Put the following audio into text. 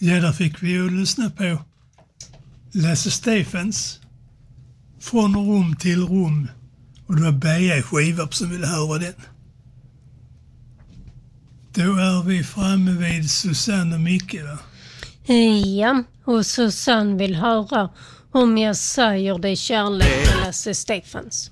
Ja, där fick vi ju lyssna på Lasse Stefans Från rum till rum. Och det var Beja i Skivab som ville höra den. Då är vi framme vid Susanne och Micke, va? Ja, och Susanne vill höra Om jag säger det kärlek med Lasse Stefans.